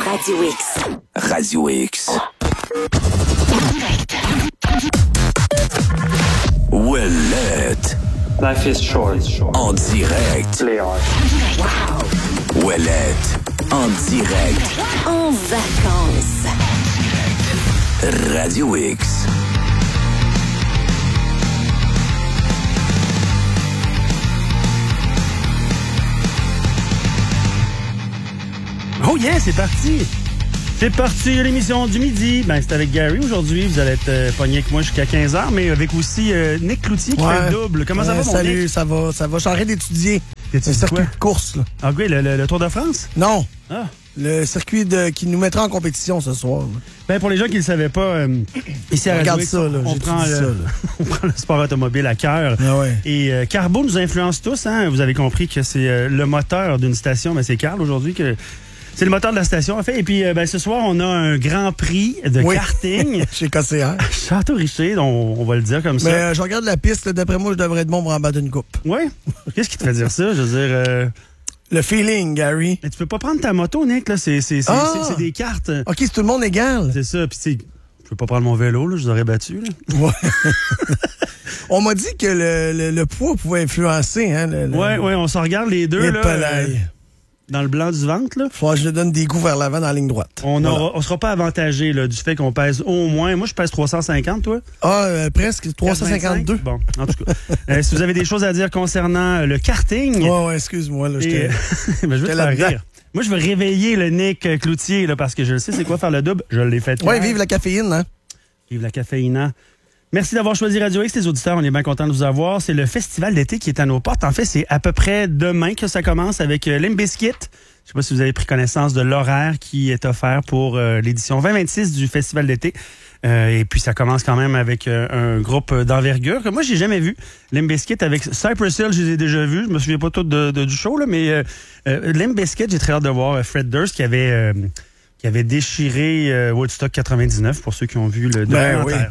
Radio X. Radio X. Ouellette. Life is short. En direct. Play hard. Wow. Ouellette. En direct. En vacances. Radio X. Oh yeah, c'est parti! C'est parti, l'émission du midi. Ben, c'est avec Gary aujourd'hui. Vous allez être pogné avec moi jusqu'à 15h, mais avec aussi Nick Cloutier qui fait le double. Comment ça va, mon salut, Nick? Ça va. J'arrête d'étudier. Le circuit de course, là. Ah oui, le Tour de France? Non. Ah. Le circuit qui nous mettra en compétition ce soir. Là. Ben, pour les gens qui ne le savaient pas, ici à Radio Regarde X, ça, là. on prend le sport automobile à cœur. Ah ouais. Et Carbo nous influence tous. Hein? Vous avez compris que c'est le moteur d'une station. Ben, c'est Carl aujourd'hui que... C'est le moteur de la station, en fait. Et puis, ce soir, on a un grand prix de karting. Chez KCR. Château-Richer, on va le dire comme ça. Mais je regarde la piste. Là, d'après moi, je devrais être bon pour en battre une coupe. Oui? Qu'est-ce qui te fait dire ça? Je veux dire... Le feeling, Gary. Mais tu peux pas prendre ta moto, Nick. Là. C'est des cartes. OK, c'est tout le monde égal. C'est ça. Puis, je peux pas prendre mon vélo. Là, je vous aurais battu. Là. Ouais. On m'a dit que le poids pouvait influencer. Hein, oui, on s'en regarde les deux. Là, dans le blanc du ventre, là. Faut que je le donne des coups vers l'avant dans la ligne droite. On sera pas avantagé là, du fait qu'on pèse au moins... Moi, je pèse 350, toi? Presque 352. 425? Bon, en tout cas. Si vous avez des choses à dire concernant le karting... Ouais, excuse-moi. Là, ben, je veux te faire rire. Moi, je veux réveiller le Nick Cloutier, là, parce que je le sais, c'est quoi faire le double. Je l'ai fait. Oui, vive la caféine, hein? Vive la caféine, hein? Merci d'avoir choisi Radio X, les auditeurs. On est bien contents de vous avoir. C'est le festival d'été qui est à nos portes. En fait, c'est à peu près demain que ça commence avec Limp Bizkit. Je sais pas si vous avez pris connaissance de l'horaire qui est offert pour l'édition 2026 du festival d'été. Et puis, ça commence quand même avec un groupe d'envergure que moi, j'ai jamais vu. Limp Bizkit avec Cypress Hill, je les ai déjà vus. Je me souviens pas tout du show, là, mais Limp Bizkit, j'ai très hâte de voir Fred Durst qui avait déchiré Woodstock 99 pour ceux qui ont vu le documentaire. Oui.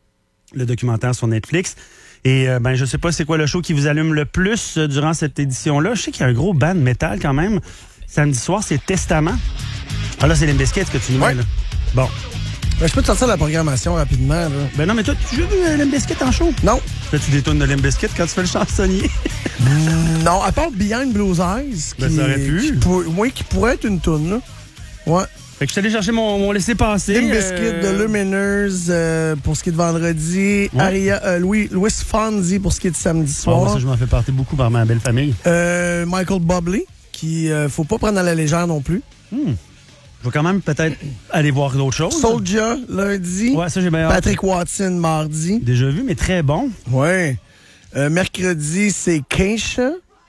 Le documentaire sur Netflix. Et je sais pas c'est quoi le show qui vous allume le plus durant cette édition-là. Je sais qu'il y a un gros band métal quand même. Samedi soir, c'est Testament. Ah là, c'est Limp Bizkit que tu nous mets, là. Bon. Ben, je peux te sortir la programmation rapidement, là. Ben non, mais toi, tu as vu Limp Bizkit en show? Non. Fais-tu des tunes de Limp Bizkit quand tu fais le chansonnier? Non, à part Behind Blue's Eyes. Ben, ça aurait pu. Qui pourrait être une tune, là. Ouais. Fait que je suis allé chercher mon laissez-passer. Limp Bizkit de Luminers pour ce qui est de vendredi. Ouais. Louis Fonzi pour ce qui est de samedi soir. Ça, je m'en fais partie beaucoup par ma belle famille. Michael Bublé, qui faut pas prendre à la légère non plus. Je vais quand même peut-être aller voir d'autres choses. Soulja, lundi. Ouais, ça, j'ai bien hâte. Patrick Watson, mardi. Déjà vu, mais très bon. Ouais. Mercredi, c'est Keisha.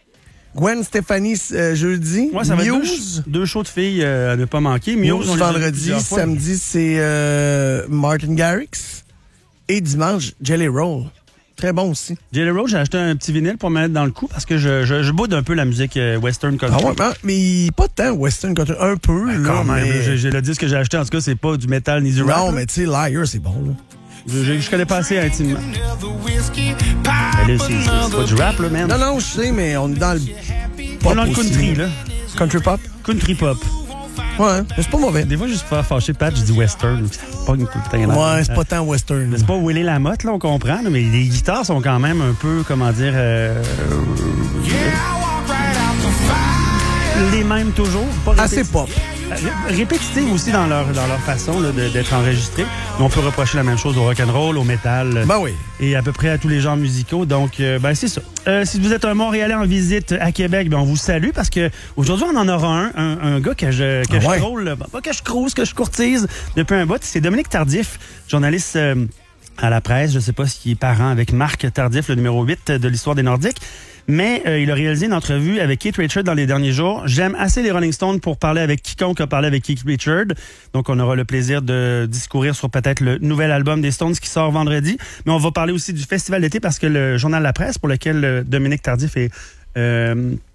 Gwen Stefani, jeudi. Ouais, ça va Muse. être deux shows de filles à ne pas manquer. Muse vendredi. Samedi, c'est Martin Garrix. Et dimanche, Jelly Roll. Très bon aussi. Jelly Roll, j'ai acheté un petit vinyle pour me mettre dans le coup parce que je boude un peu la musique western country. Ah ouais, mais pas tant western country. Un peu, ben, là. Quand même. J'ai le disque que j'ai acheté, en tout cas, c'est pas du metal ni du rap. Non, mais tu sais, Liar, c'est bon, là. Je connais pas assez intimement. Ben là, c'est pas du rap, là, man. Non, je sais, mais on est dans le pop. On est dans le country, là. Country pop? Country pop. Ouais, mais c'est pas mauvais. Des fois, juste pour faire fâcher Pat, je dis western. C'est pas une ouais, c'est pas tant western. C'est pas Willy Lamotte, là, on comprend, là, mais les guitares sont quand même un peu, comment dire... les mêmes toujours. Assez pop. Répétitive aussi dans leur façon là, d'être enregistrés. Mais on peut reprocher la même chose au rock'n'roll, au métal. Ben oui. Et à peu près à tous les genres musicaux. Donc, c'est ça. Si vous êtes un Montréalais en visite à Québec, on vous salue parce que aujourd'hui on en aura un gars que je troll, pas que je crouse, que je courtise depuis un bout. C'est Dominique Tardif, journaliste à la presse. Je sais pas s'il est parent avec Marc Tardif, le numéro 8 de l'histoire des Nordiques. Mais il a réalisé une entrevue avec Keith Richards dans les derniers jours. J'aime assez les Rolling Stones pour parler avec quiconque a parlé avec Keith Richards. Donc, on aura le plaisir de discourir sur peut-être le nouvel album des Stones qui sort vendredi. Mais on va parler aussi du Festival d'été parce que le journal La Presse, pour lequel Dominique Tardif est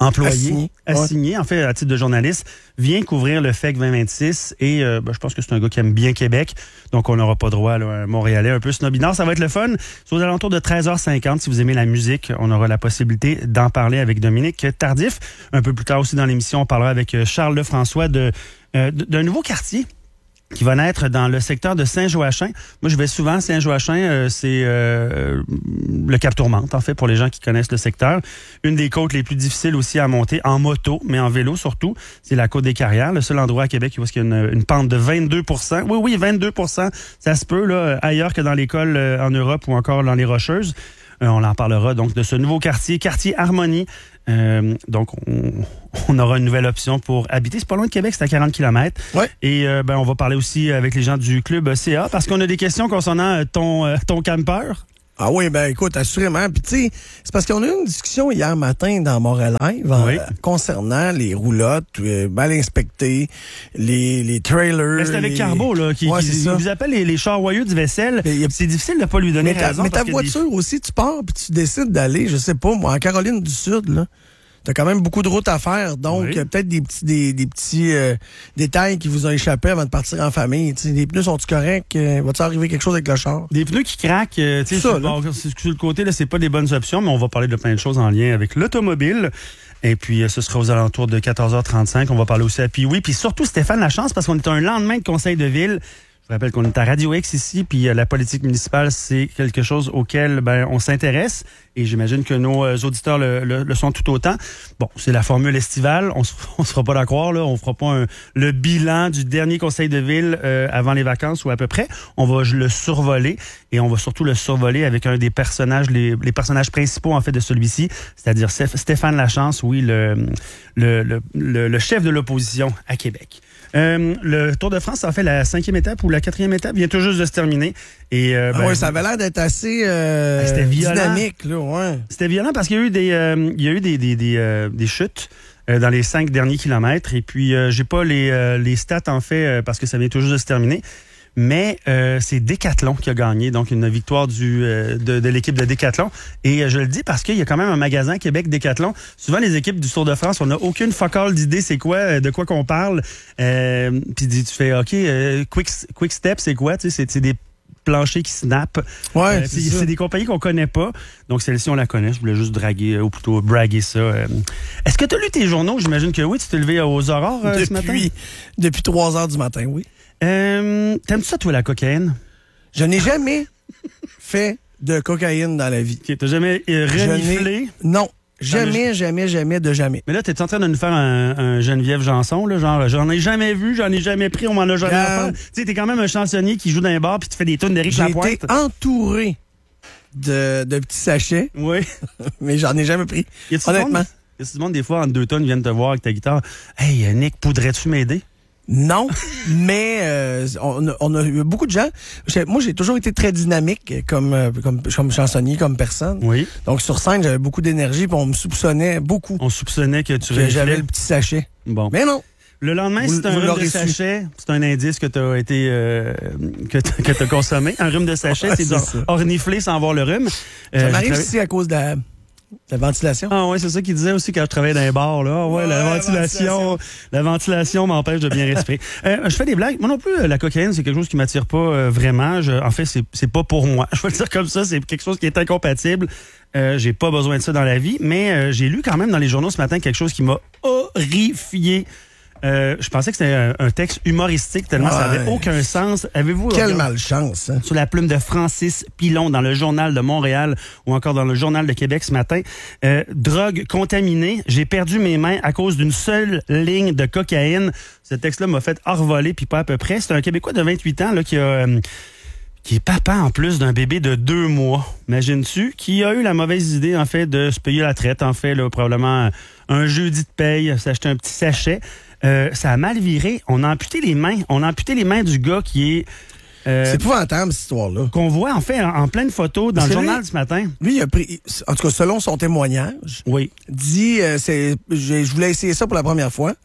employé, assigné, Ouais. en fait, à titre de journaliste, vient couvrir le FEC 2026 et je pense que c'est un gars qui aime bien Québec, donc on n'aura pas droit là, à un Montréalais un peu snobinard. Ça va être le fun. C'est aux alentours de 13h50. Si vous aimez la musique, on aura la possibilité d'en parler avec Dominique Tardif. Un peu plus tard aussi dans l'émission, on parlera avec Charles Lefrançois d'un nouveau quartier qui va naître dans le secteur de Saint-Joachim. Moi, je vais souvent à Saint-Joachim. C'est le Cap Tourmente, en fait, pour les gens qui connaissent le secteur. Une des côtes les plus difficiles aussi à monter, en moto, mais en vélo surtout. C'est la côte des Carrières, le seul endroit à Québec où il y a une pente de 22 %. Oui, 22 %. Ça se peut, là, ailleurs que dans l'école en Europe ou encore dans les Rocheuses. On en parlera donc de ce nouveau quartier Harmonie. Donc, on aura une nouvelle option pour habiter. C'est pas loin de Québec, c'est à 40 km. Ouais. Et on va parler aussi avec les gens du club CA parce qu'on a des questions concernant ton camper. Ah oui, ben écoute, assurément. Puis tu sais, c'est parce qu'on a eu une discussion hier matin dans Montréal Live Oui. concernant les roulottes mal inspectées, les trailers. Mais c'est avec Carbo, là, qui c'est ça. vous appelle les charroyeux du vaisselle. Mais C'est difficile de pas lui donner raison. Mais ta parce que voiture aussi, tu pars puis tu décides d'aller, je sais pas, moi, en Caroline du Sud, là. T'as quand même beaucoup de routes à faire, donc Oui. peut-être des petits détails qui vous ont échappé avant de partir en famille. T'sais, les pneus sont-ils corrects? Va-t-il arriver quelque chose avec le char? Des pneus qui craquent, tu sais, Ça, sur, là. sur le côté, là, c'est pas des bonnes options, mais on va parler de plein de choses en lien avec l'automobile. Et puis, ce sera aux alentours de 14h35. On va parler aussi à Pee-Wee. Puis surtout, Stéphane Lachance, parce qu'on est un lendemain de conseil de ville. Je vous rappelle qu'on est à Radio X ici, puis la politique municipale, c'est quelque chose auquel on s'intéresse. Et j'imagine que nos auditeurs le sont tout autant. Bon, c'est la formule estivale. On se fera pas la croire, là. On fera pas le bilan du dernier conseil de ville avant les vacances ou à peu près. On va le survoler et on va surtout le survoler avec un des personnages, les personnages principaux en fait de celui-ci, c'est-à-dire Stéphane Lachance, oui, le chef de l'opposition à Québec. Le Tour de France, ça a fait la 5e étape ou la 4e étape, vient tout juste de se terminer. Et Oui, ça avait l'air d'être assez c'était violent. dynamique, là, ouais. C'était violent parce qu'il y a eu des chutes dans les 5 derniers kilomètres. Et puis, j'ai pas les stats, en fait, parce que ça vient tout juste de se terminer. Mais c'est Décathlon qui a gagné, donc une victoire de l'équipe de Décathlon. Et je le dis parce qu'il y a quand même un magasin Québec Décathlon. Souvent, les équipes du Tour de France, on n'a aucune focale d'idée c'est quoi, de quoi qu'on parle. Puis tu fais, OK, Quick Step, c'est quoi? Tu sais, c'est des planchers qui snappent. Ouais, c'est des compagnies qu'on connaît pas. Donc, celle-ci, on la connaît. Je voulais juste draguer, ou plutôt braguer ça. Est-ce que tu as lu tes journaux? J'imagine que oui. Tu t'es levé aux aurores ce matin? Depuis 3 heures du matin, oui. T'aimes-tu ça, toi, la cocaïne? Je n'ai jamais fait de cocaïne dans la vie. Okay, t'as jamais reniflé? Non. Jamais, jamais de jamais. Mais là, t'es en train de nous faire un Geneviève Janson, là, genre, j'en ai jamais vu, j'en ai jamais pris, on m'en a jamais offert. Tu sais, t'es quand même un chansonnier qui joue dans un bar puis tu fais des tunes d'Éric Lapointe. J'ai été entouré de petits sachets, Oui. mais j'en ai jamais pris. Honnêtement. Y a du monde, des fois, en 2 tonnes, viennent te voir avec ta guitare. Hey, Nick, poudrais-tu m'aider? Non, mais on a eu beaucoup de gens. Moi, j'ai toujours été très dynamique comme chansonnier, comme personne. Oui. Donc, sur scène, j'avais beaucoup d'énergie, puis on me soupçonnait beaucoup On soupçonnait que tu que j'avais le petit sachet. Bon. Mais non. Le lendemain, Vous c'est un rhume l'aurez de su. sachet. C'est un indice que t'as été que t'as consommé. Un rhume de sachet, Ouais, c'est c'est de ça. renifler sans avoir le rhume. Ça m'arrive ici à cause de la ventilation. Ah ouais, c'est ça qu'il disait aussi quand je travaillais dans les bars, là. Ah ouais, la ventilation m'empêche de bien respirer. Je fais des blagues. Moi non plus, la cocaïne, c'est quelque chose qui m'attire pas vraiment. En fait, c'est pas pour moi. Je vais le dire comme ça, c'est quelque chose qui est incompatible. J'ai pas besoin de ça dans la vie, mais j'ai lu quand même dans les journaux ce matin quelque chose qui m'a horrifié. Je pensais que c'était un texte humoristique tellement ça avait aucun sens. Avez-vous Quelle malchance, hein? sur la plume de Francis Pilon dans le Journal de Montréal ou encore dans le Journal de Québec ce matin. Drogue contaminée, j'ai perdu mes mains à cause d'une seule ligne de cocaïne. Ce texte-là m'a fait envoler, puis pas à peu près. C'est un Québécois de 28 ans là, qui est papa en plus d'un bébé de 2 mois. Imagines-tu? Qui a eu la mauvaise idée, en fait, de se payer la traite. En fait, là, probablement un jeudi de paye, s'acheter un petit sachet. Ça a mal viré. On a amputé les mains. On a amputé les mains du gars qui est... c'est épouvantable, cette histoire-là. Qu'on voit, en fait, en pleine photo dans le C'est journal lui? ce matin. Lui, il a pris, en tout cas, selon son témoignage, Oui. dit, je voulais essayer ça pour la première fois.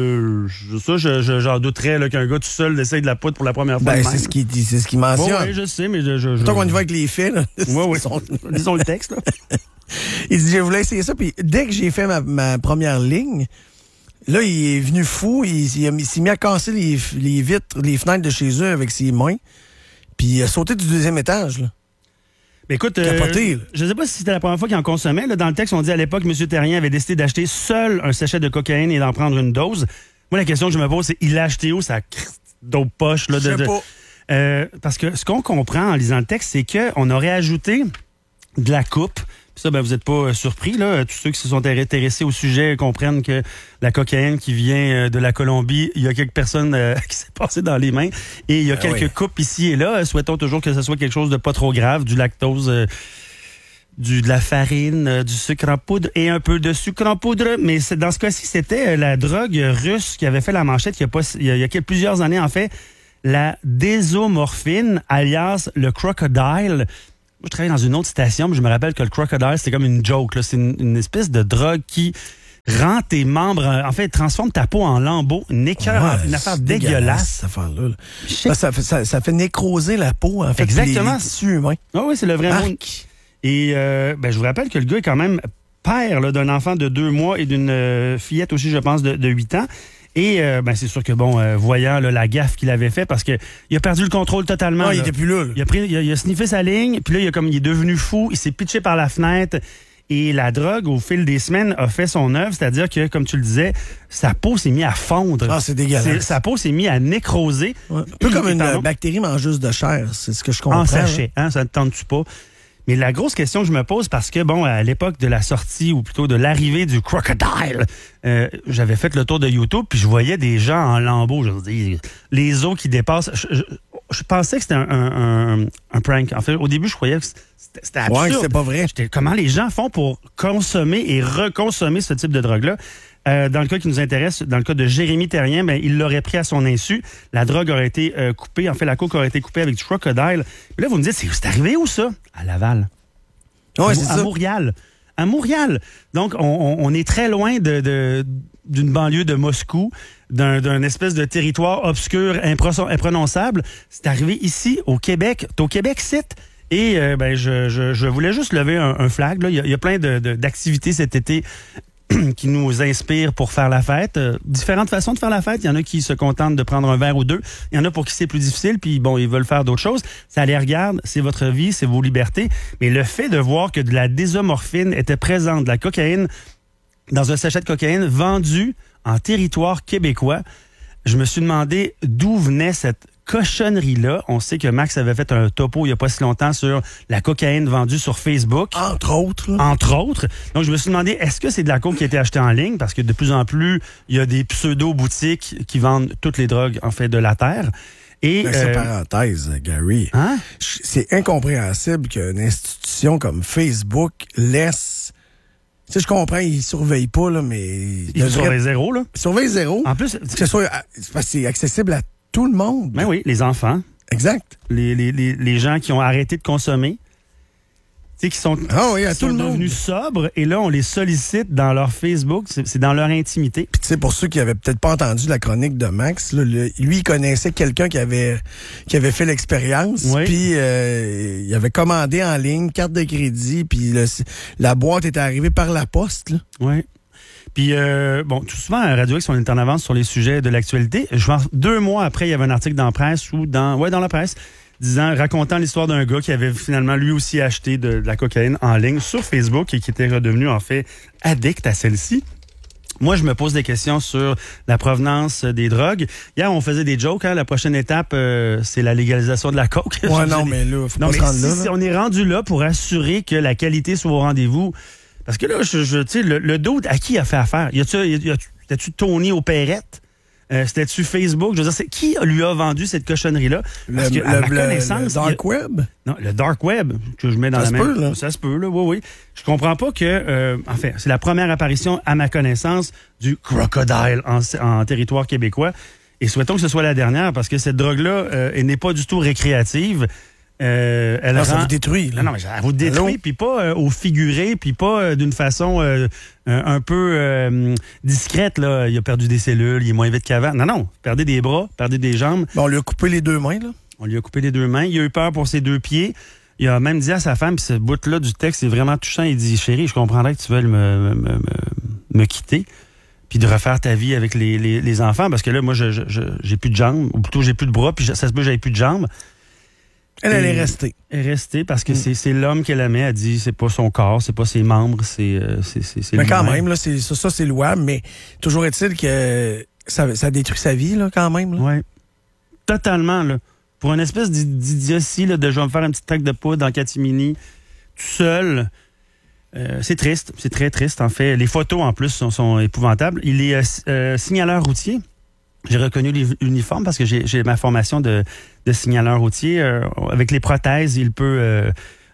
J'en douterais là, qu'un gars tout seul essaye de la poudre pour la première fois. Ben, c'est ce qu'il dit, c'est ce qu'il mentionne. Oui, je sais, mais Tant qu'on y va avec les faits, là. Oui. Disons le texte, là. Il dit, je voulais essayer ça. Puis dès que j'ai fait ma première ligne, là, il est venu fou. Il s'est mis à casser les vitres, les fenêtres de chez eux avec ses mains. Puis il a sauté du 2e étage, là. Mais écoute, je ne sais pas si c'était la première fois qu'il en consommait. Là, dans le texte, on dit à l'époque, M. Terrien avait décidé d'acheter seul un sachet de cocaïne et d'en prendre une dose. Moi, la question que je me pose, c'est il l'a acheté où, sa d'autres poches? Là, je sais pas. Parce que ce qu'on comprend en lisant le texte, c'est qu'on aurait ajouté de la coupe. Puis ça, ben, vous n'êtes pas surpris, là. Tous ceux qui se sont intéressés au sujet comprennent que la cocaïne qui vient de la Colombie, il y a quelques personnes qui s'est passé dans les mains. Et il y a quelques coupes ici et là. Souhaitons toujours que ce soit quelque chose de pas trop grave, du lactose, de la farine, du sucre en poudre et un peu de sucre en poudre. Mais dans ce cas-ci, c'était la drogue russe qui avait fait la manchette il y a plusieurs années, en fait. La désomorphine, alias le crocodile. Moi, je travaillais dans une autre station, mais je me rappelle que le crocodile, c'était comme une joke. Là. C'est une espèce de drogue qui rend tes membres... En fait, transforme ta peau en lambeaux. Une affaire dégueulasse. Cette affaire-là. Ça fait nécroser la peau, en fait. Exactement. Les tissus humains. Oui, c'est le vrai mot. Et je vous rappelle que le gars est quand même père là, d'un enfant de 2 mois et d'une fillette aussi, je pense, de 8 ans. Et c'est sûr que, voyant là, la gaffe qu'il avait fait, parce que il a perdu le contrôle totalement. Il était plus là. Il a sniffé sa ligne, puis là, il est devenu fou, il s'est pitché par la fenêtre. Et la drogue, au fil des semaines, a fait son œuvre, c'est-à-dire que, comme tu le disais, sa peau s'est mise à fondre. Ah, c'est dégueulasse. Sa peau s'est mise à nécroser. Ouais. Un peu comme une bactérie mangeuse de chair, c'est ce que je comprends. En sachet, hein, ça ne tente-tu pas? Mais la grosse question que je me pose, parce que, à l'époque de la sortie, ou plutôt de l'arrivée du crocodile, j'avais fait le tour de YouTube, puis je voyais des gens en lambeaux, je veux dire, les os qui dépassent. Je pensais que c'était un prank. En fait, au début, je croyais que c'était absurde. Ouais, c'est pas vrai. Comment les gens font pour consommer et reconsommer ce type de drogue-là? Dans le cas qui nous intéresse, dans le cas de Jérémy Terrien, il l'aurait pris à son insu. La drogue aurait été coupée. En fait, la coke aurait été coupée avec du crocodile. Puis là, vous me dites, c'est arrivé où, ça? À Laval. Oui, c'est ça. À Montréal. À Montréal. Donc, on est très loin d'une banlieue de Moscou, d'un espèce de territoire obscur, imprononçable. C'est arrivé ici, au Québec. C'est au Québec, site. Et je voulais juste lever un flag. Là. Il y a plein d'activités cet été qui nous inspirent pour faire la fête. Différentes façons de faire la fête. Il y en a qui se contentent de prendre un verre ou deux. Il y en a pour qui c'est plus difficile, puis ils veulent faire d'autres choses. Ça les regarde, c'est votre vie, c'est vos libertés. Mais le fait de voir que de la désomorphine était présente, de la cocaïne, dans un sachet de cocaïne vendu en territoire québécois, je me suis demandé d'où venait cette cochonnerie-là. On sait que Max avait fait un topo il n'y a pas si longtemps sur la cocaïne vendue sur Facebook. Entre autres. Entre autres. Donc, je me suis demandé, est-ce que c'est de la coke qui a été achetée en ligne? Parce que de plus en plus, il y a des pseudo-boutiques qui vendent toutes les drogues, en fait, de la terre. Et, c'est parenthèse, Gary. Hein? C'est incompréhensible qu'une institution comme Facebook laisse... Tu sais, je comprends, ils surveillent pas, là, mais... Ils surveillent zéro, là. Ils surveillent zéro. En plus... C'est accessible à tout le monde. Ben oui, les enfants. Exact. Les gens qui ont arrêté de consommer. Tu sais, qui sont devenus sobres, et là, on les sollicite dans leur Facebook. C'est dans leur intimité. Puis tu sais, pour ceux qui avaient peut-être pas entendu la chronique de Max, là, lui, il connaissait quelqu'un qui avait fait l'expérience. Oui. Puis il avait commandé en ligne, carte de crédit, puis la boîte était arrivée par la poste. Oui. Puis, tout souvent, à Radio X, on est en avance sur les sujets de l'actualité. Je pense 2 mois après, il y avait un article dans la presse dans la presse, racontant l'histoire d'un gars qui avait finalement lui aussi acheté de la cocaïne en ligne sur Facebook et qui était redevenu, en fait, addict à celle-ci. Moi, je me pose des questions sur la provenance des drogues. Hier, on faisait des jokes. Hein? La prochaine étape, c'est la légalisation de la coke. Ouais, non, mais là, faut pas se rendre là. Si on est rendu là pour assurer que la qualité soit au rendez-vous... Parce que là, tu sais, le doute, à qui il a fait affaire? C'était-tu Tony Opérette? C'était-tu Facebook? Je veux dire, qui lui a vendu cette cochonnerie-là? Parce que, à ma connaissance... Le dark web? Non, le dark web, que je mets dans la même... Ça se peut, là, oui. Je comprends pas que... c'est la première apparition, à ma connaissance, du crocodile en territoire québécois. Et souhaitons que ce soit la dernière, parce que cette drogue-là, elle n'est pas du tout récréative. Ça vous détruit. Là. Non, mais ça vous détruit, puis pas au figuré, puis pas d'une façon un peu discrète. Là. Il a perdu des cellules, il est moins vite qu'avant. Non, perdez des bras, perdez des jambes. On lui a coupé les 2 mains. Là. On lui a coupé les 2 mains. Il a eu peur pour ses 2 pieds. Il a même dit à sa femme, puis ce bout-là du texte est vraiment touchant, il dit « Chérie, je comprendrais que tu veuilles me quitter, puis de refaire ta vie avec les enfants, parce que là, moi, j'ai plus de jambes, ou plutôt j'ai plus de bras, puis ça se peut que j'avais plus de jambes. » Elle est restée. Elle est restée parce que c'est l'homme qu'elle aimait. Elle dit c'est pas son corps, c'est pas ses membres, c'est Mais quand lui-même. même, là, ça, c'est louable, mais toujours est-il que ça détruit sa vie, là, quand même. Là. Oui. Totalement, là. Pour une espèce d'idiotie, là, de je vais me faire un petit trac de poudre en catimini, tout seul. C'est triste. C'est très triste, en fait. Les photos, en plus, sont épouvantables. Il est signaleur routier. J'ai reconnu l'uniforme parce que j'ai ma formation de signaleur routier. Avec les prothèses, il peut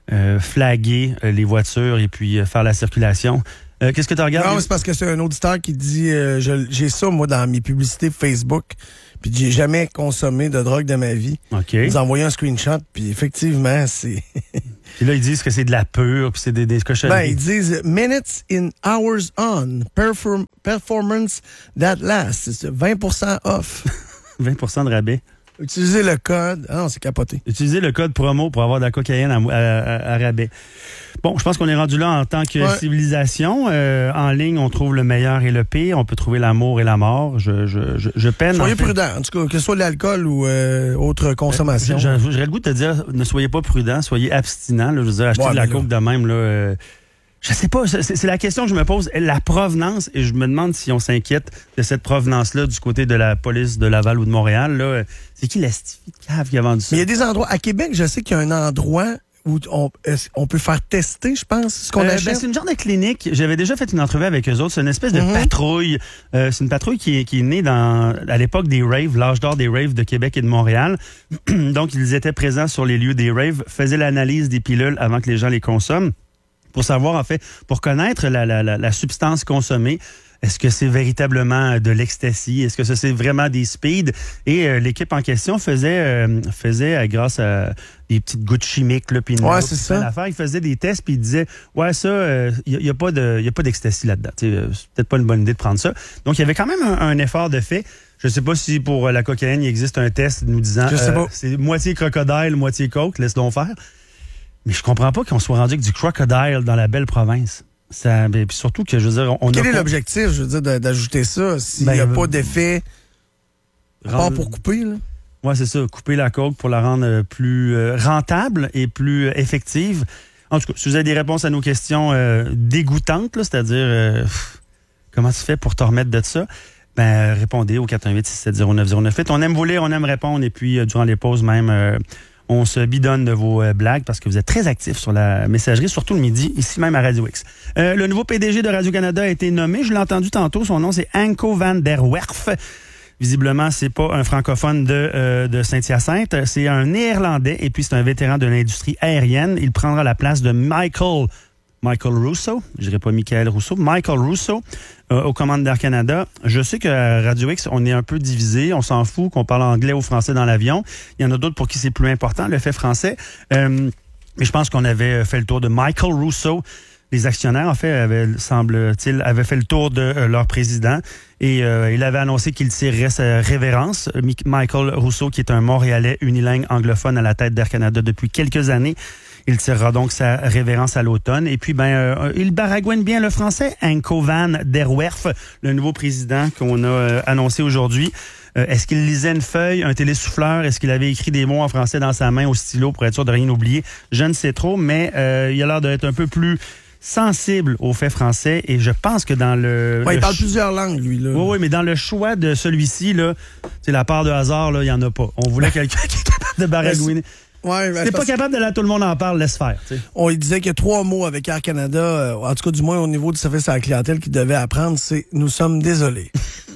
flaguer les voitures et puis faire la circulation. Qu'est-ce que tu regardes? Non, c'est parce que c'est un auditeur qui dit j'ai ça, moi, dans mes publicités Facebook, puis j'ai jamais consommé de drogue de ma vie. OK. Ils ont envoyé un screenshot, puis effectivement, c'est... Puis là, ils disent que c'est de la pure, puis c'est des cochonneries. Ben, ils disent « Minutes in hours on, performance that lasts ». C'est 20% off. 20% de rabais. Utilisez le code. Ah non, c'est capoté. Utilisez le code promo pour avoir de la cocaïne à rabais. Bon, je pense qu'on est rendu là en tant que civilisation. En ligne, on trouve le meilleur et le pire. On peut trouver l'amour et la mort. Je peine. Soyez prudent, en tout cas, que ce soit de l'alcool ou autre consommation. J'aurais le goût de te dire, ne soyez pas prudent, soyez abstinent. Là, je veux dire, acheter de la coke de même, là... Je sais pas, c'est la question que je me pose, la provenance, et je me demande si on s'inquiète de cette provenance-là du côté de la police de Laval ou de Montréal. Là, c'est qui la stifie de cave qui a vendu ça? Mais il y a des endroits, à Québec, je sais qu'il y a un endroit où on peut faire tester, je pense, ce qu'on achète. C'est une genre de clinique. J'avais déjà fait une entrevue avec eux autres. C'est une espèce de patrouille. C'est une patrouille qui est née à l'époque des raves, l'âge d'or des raves de Québec et de Montréal. Donc, ils étaient présents sur les lieux des raves, faisaient l'analyse des pilules avant que les gens les consomment. Pour savoir, en fait, pour connaître la substance consommée, est-ce que c'est véritablement de l'ecstasy? Est-ce que c'est vraiment des speeds? Et l'équipe en question faisait grâce à des petites gouttes chimiques, là, puis c'est ça. Ils faisaient des tests, puis ils disaient, ouais, ça, il y a pas d'ecstasy là-dedans. C'est peut-être pas une bonne idée de prendre ça. Donc, il y avait quand même un effort de fait. Je sais pas si pour la cocaïne, il existe un test nous disant, c'est moitié crocodile, moitié coke, laisse donc faire. Mais je comprends pas qu'on soit rendu avec du crocodile dans la belle province. Ça, puis surtout que, je veux dire, Quel est l'objectif, je veux dire, d'ajouter ça s'il n'y a pas d'effet à part pour couper, là? Ouais, c'est ça. Couper la coke pour la rendre plus rentable et plus effective. En tout cas, si vous avez des réponses à nos questions dégoûtantes, là, c'est-à-dire comment tu fais pour te remettre de ça, ben répondez au 418-670-9098. On aime vous lire, on aime répondre, et puis durant les pauses même... on se bidonne de vos blagues parce que vous êtes très actifs sur la messagerie, surtout le midi, ici même à Radio X. Le nouveau PDG de Radio-Canada a été nommé. Je l'ai entendu tantôt. Son nom, c'est Anko van der Werf. Visiblement, c'est pas un francophone de Saint-Hyacinthe. C'est un Néerlandais et puis c'est un vétéran de l'industrie aérienne. Il prendra la place de Michael Rousseau. Je dirais pas Michael Rousseau. Michael Rousseau aux commandes d'Air Canada. Je sais qu'à Radio X, on est un peu divisé. On s'en fout qu'on parle anglais ou français dans l'avion. Il y en a d'autres pour qui c'est plus important, le fait français. Mais je pense qu'on avait fait le tour de Michael Rousseau. Les actionnaires, en fait, semble-t-il, avaient fait le tour de leur président et il avait annoncé qu'il tirerait sa révérence. Michael Rousseau, qui est un Montréalais unilingue anglophone à la tête d'Air Canada depuis quelques années. Il tirera donc sa révérence à l'automne. Et puis, il baragouine bien le français. Anko van der Werf, le nouveau président qu'on a annoncé aujourd'hui. Est-ce qu'il lisait une feuille, un télésouffleur? Est-ce qu'il avait écrit des mots en français dans sa main au stylo pour être sûr de rien oublier? Je ne sais trop, mais il a l'air d'être un peu plus sensible aux faits français. Et je pense que dans le... il parle plusieurs langues, lui, là. Oui, mais dans le choix de celui-ci, là, la part de hasard, là, il n'y en a pas. On voulait quelqu'un qui est capable de baragouiner. Ouais, si t'es pas capable de là, tout le monde en parle, laisse faire. T'sais. On disait qu'il y a 3 mots avec Air Canada, en tout cas du moins au niveau du service à la clientèle qu'il devait apprendre, c'est « Nous sommes désolés ».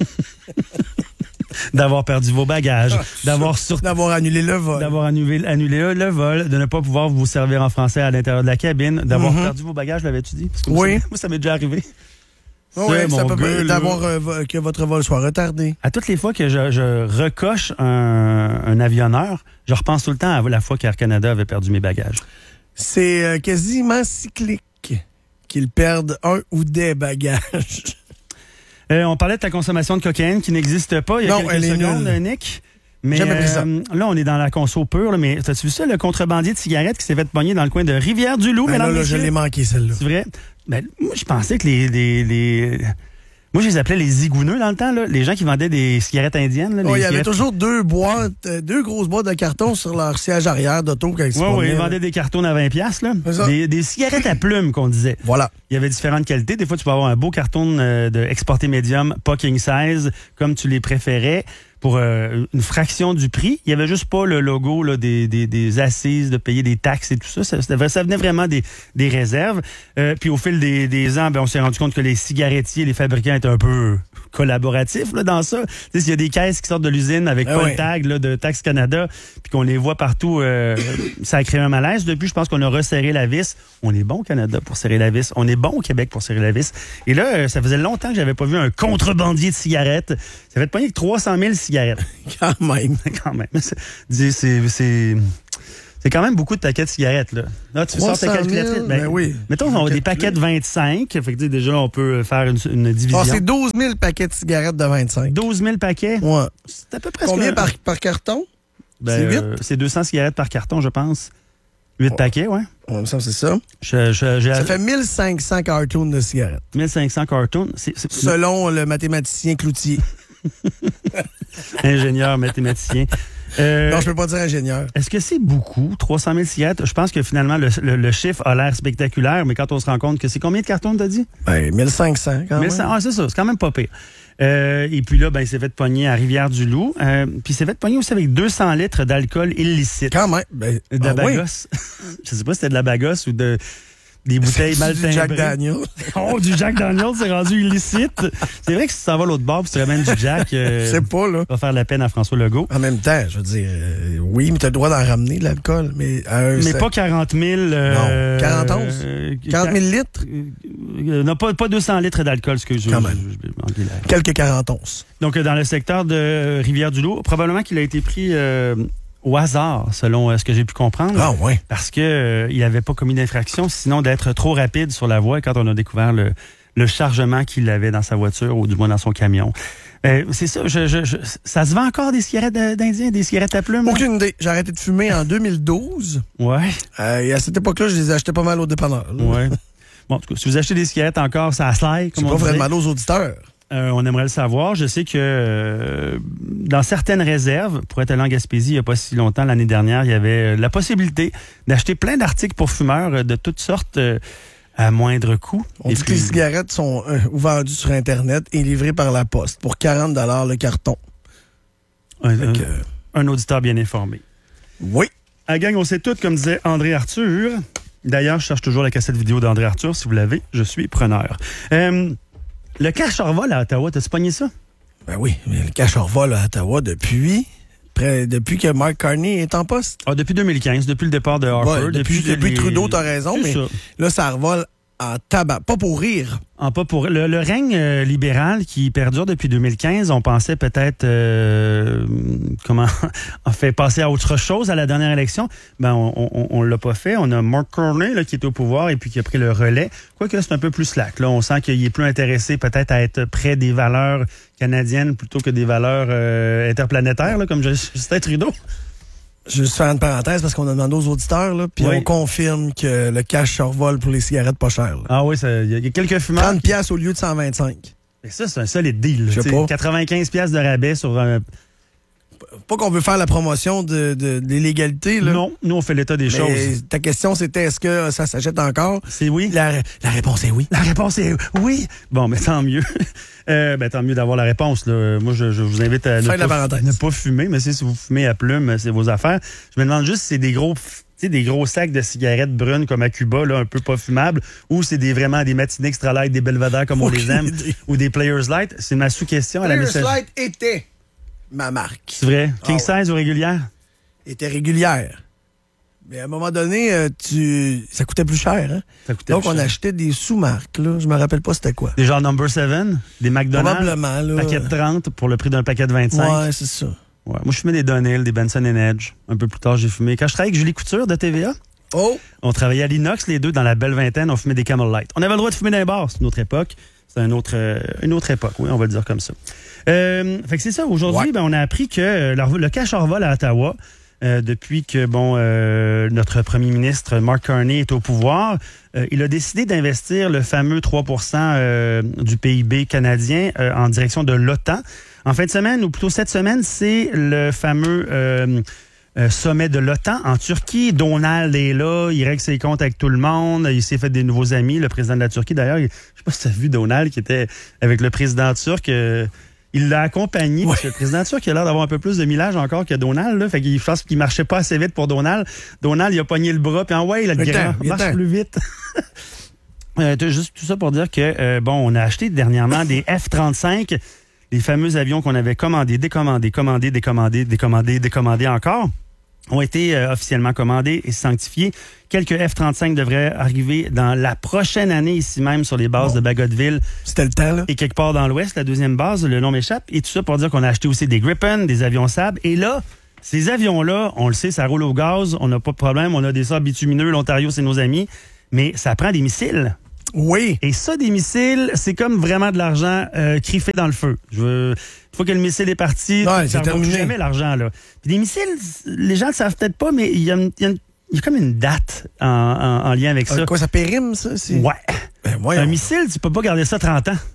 D'avoir perdu vos bagages, d'avoir annulé le vol. D'avoir annulé le vol, de ne pas pouvoir vous servir en français à l'intérieur de la cabine, d'avoir perdu vos bagages, l'avais-tu dit? Parce que oui. Moi, ça m'est déjà arrivé. Oui, ça peut d'avoir que votre vol soit retardé. À toutes les fois que je recoche un avionneur, je repense tout le temps à la fois qu'Air Canada avait perdu mes bagages. C'est quasiment cyclique qu'ils perdent un ou des bagages. On parlait de ta consommation de cocaïne qui n'existe pas il y a quelques secondes, Nick. Mais Jamais pris ça. là, on est dans la conso pure. Là, mais as-tu vu ça, le contrebandier de cigarettes qui s'est fait pogner dans le coin de Rivière-du-Loup, Ben mesdames, là, je messieurs? l'ai manqué, celle-là. C'est vrai? Ben, moi, je pensais que les... Moi, je les appelais les zigouneux dans le temps, là. Les gens qui vendaient des cigarettes indiennes. Là, Il y avait cigarettes... toujours deux grosses boîtes de carton sur leur siège arrière d'auto quand ils se Oui, promenaient, ils là. vendaient des cartons à 20$, là. C'est ça. Des cigarettes à plumes, qu'on disait. Voilà. Il y avait différentes qualités. Des fois, tu peux avoir un beau carton de exporté médium, pas king size, comme tu les préférais, pour une fraction du prix. Il y avait juste pas le logo là, des assises, de payer des taxes et tout ça. Ça venait vraiment des réserves. Puis au fil des ans, ben, on s'est rendu compte que les cigarettiers, les fabricants étaient un peu collaboratifs là, dans ça. Tu sais, s'il y a des caisses qui sortent de l'usine avec pas le tag là, de Taxe Canada, puis qu'on les voit partout, ça a créé un malaise. Depuis, je pense qu'on a resserré la vis. On est bon au Canada pour serrer la vis. On est bon au Québec pour serrer la vis. Et là, ça faisait longtemps que j'avais pas vu un contrebandier de cigarettes. Ça fait pogner que 300 000 cigarettes. Quand même. Quand même. C'est quand même beaucoup de paquets de cigarettes, là. Là, tu sors ta 300 000, calculatrice. ben oui. Mettons, on a des paquets de 25. Fait que, tu sais, déjà, on peut faire une division. Ah, c'est 12 000 paquets de cigarettes de 25. 12 000 paquets. Ouais. C'est à peu près Combien par carton? Ben, c'est 8? C'est 200 cigarettes par carton, je pense. 8 paquets, ouais. Ouais, ça, c'est ça. Ça fait 1500 cartons de cigarettes. 1500 cartons. Selon le mathématicien Cloutier. Ingénieur, mathématicien. Non, je peux pas dire ingénieur. Est-ce que c'est beaucoup, 300 000 cigarettes? Je pense que finalement, le chiffre a l'air spectaculaire, mais quand on se rend compte que c'est combien de cartons, t'as dit? Ben, 1500 quand même. Ah, c'est ça, c'est quand même pas pire. Et puis là, ben, il s'est fait pogner à Rivière-du-Loup. Puis il s'est fait pogner aussi avec 200 litres d'alcool illicite. Quand même. Ben, De la bagosse. Je sais pas si c'était de la bagosse ou des bouteilles mal timbrées. Du Jack Daniel. Oh, du Jack Daniel, c'est rendu illicite. C'est vrai que si ça va l'autre bord, puis tu ramènes du Jack, Je sais pas, là. va faire la peine à François Legault. En même temps, je veux dire, oui, mais t'as le droit d'en ramener de l'alcool. Mais pas 40 000... non, 41. 40 000 litres? Non, pas 200 litres d'alcool, ce que je... Quand même. Quelques 41. Donc, dans le secteur de Rivière-du-Loup, probablement qu'il a été pris... au hasard, selon ce que j'ai pu comprendre. Ah ouais. Parce que il n'avait pas commis d'infraction, sinon d'être trop rapide sur la voie quand on a découvert le chargement qu'il avait dans sa voiture ou du moins dans son camion. C'est ça, ça se vend encore des cigarettes d'Indiens, des cigarettes à plumes? Aucune idée. J'ai arrêté de fumer en 2012. Ouais. Et à cette époque-là, je les achetais pas mal au dépanneur. Là. Ouais. Bon, en tout cas, si vous achetez des cigarettes encore, ça slide, comme on pas disait. vraiment mal aux auditeurs. On aimerait le savoir. Je sais que dans certaines réserves, pour être allé en Gaspésie il n'y a pas si longtemps, l'année dernière, il y avait la possibilité d'acheter plein d'articles pour fumeurs de toutes sortes à moindre coût. On dit que les cigarettes sont vendues sur Internet et livrées par la poste pour 40 $ le carton. Un auditeur bien informé. Oui. À la gang, on sait tout, comme disait André Arthur. D'ailleurs, je cherche toujours la cassette vidéo d'André Arthur. Si vous l'avez, je suis preneur. Le cash revol à Ottawa, t'as-tu pogné ça? Ben oui, mais le cash revol à Ottawa depuis que Mark Carney est en poste. Ah, depuis 2015, depuis le départ de Harper. Ouais, depuis Trudeau, t'as raison, mais ça. Là, ça revole en tabac. Pas pour rire. Pas pour le règne libéral qui perdure depuis 2015, on pensait peut-être passer à autre chose à la dernière élection. Ben on l'a pas fait. On a Mark Carney là, qui est au pouvoir et puis qui a pris le relais. Quoique c'est un peu plus slack. Là, on sent qu'il est plus intéressé peut-être à être près des valeurs canadiennes plutôt que des valeurs interplanétaires, là, comme Justin Trudeau. Je vais juste faire une parenthèse parce qu'on a demandé aux auditeurs, là, puis oui. on confirme que le cash se revole pour les cigarettes pas chères. Là. Ah oui, il y a quelques fumeurs. 30$ au lieu de 125. Et ça, c'est un solide deal. Je sais pas. 95$ de rabais sur un... Pas qu'on veut faire la promotion de l'illégalité. Là. Non, nous, on fait l'état des choses. Ta question, c'était est-ce que ça s'achète encore? C'est oui. La réponse est oui. La réponse est oui. Bon, mais tant mieux. Tant mieux d'avoir la réponse. Là. Moi, je vous invite à ne pas fumer, mais si vous fumez à plume, c'est vos affaires. Je me demande juste si c'est des gros sacs de cigarettes brunes comme à Cuba, là, un peu pas fumables, ou c'est vraiment des matinées extra light, des Belvedere comme on les aime, ou des Players Light. C'est ma sous-question à la message. Players Light était ma marque. C'est vrai? King size ou régulière? Était régulière. Mais à un moment donné, ça coûtait plus cher. Hein? Ça coûtait Donc, plus on cher. achetait des sous-marques. Là. Je me rappelle pas c'était quoi. Des genre Number 7, des McDonald's. Probablement. Là. Paquet de 30 pour le prix d'un paquet de 25. Ouais, c'est ça. Ouais. Moi, je fumais des Dunhill, des Benson Edge. Un peu plus tard, j'ai fumé. Quand je travaillais avec Julie Couture de TVA, Oh! on travaillait à l'Inox, les deux, dans la belle vingtaine, on fumait des Camel Light. On avait le droit de fumer dans les bars, c'est une autre époque. c'est une autre époque, oui, on va le dire comme ça. Fait que c'est ça, aujourd'hui, on a appris que le cash envol à Ottawa, depuis que notre premier ministre Mark Carney est au pouvoir, il a décidé d'investir le fameux 3% du PIB canadien en direction de l'OTAN. En fin de semaine, ou plutôt cette semaine, c'est le fameux sommet de l'OTAN en Turquie. Donald est là, il règle ses comptes avec tout le monde, il s'est fait des nouveaux amis, le président de la Turquie. D'ailleurs, je ne sais pas si tu as vu Donald qui était avec le président turc. Il l'a accompagné, parce que le président turc a l'air d'avoir un peu plus de millage encore que Donald. Là, fait qu'il pense qu'il marchait pas assez vite pour Donald. Donald, il a pogné le bras, puis marche plus vite. Juste tout ça pour dire que, on a acheté dernièrement des F-35, les fameux avions qu'on avait décommandés encore, ont été officiellement commandés et sanctifiés. Quelques F-35 devraient arriver dans la prochaine année, ici même, sur les bases de Bagotville. C'était le temps, là. Et quelque part dans l'Ouest, la deuxième base, le nom m'échappe. Et tout ça pour dire qu'on a acheté aussi des Gripen, des avions Saab. Et là, ces avions-là, on le sait, ça roule au gaz, on n'a pas de problème, on a des sables bitumineux, l'Ontario, c'est nos amis. Mais ça prend des missiles. Oui. Et ça, des missiles, c'est comme vraiment de l'argent criffé dans le feu. Une fois que le missile est parti, ça ne remonte jamais l'argent, là. Puis des missiles, les gens ne le savent peut-être pas, mais il y a comme une date en lien avec ça. Quoi, ça périme, ça? Ouais. Ben, un missile, tu peux pas garder ça 30 ans.